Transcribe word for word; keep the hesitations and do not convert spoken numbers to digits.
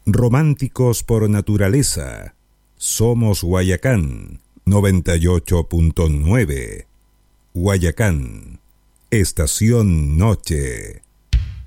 Románticos por naturaleza. Somos Guayacán noventa y ocho punto nueve. Guayacán, estación noche.